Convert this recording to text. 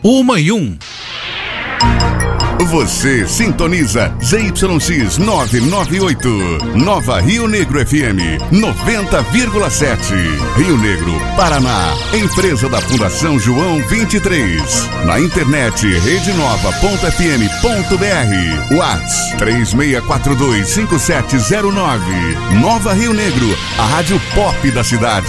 1 Você sintoniza ZYX 998, Nova Rio Negro FM 90,7. Rio Negro, Paraná. Empresa da Fundação João 23. Na internet redenova.fm.br. WhatsApp 36425709. Nova Rio Negro, a rádio pop da cidade.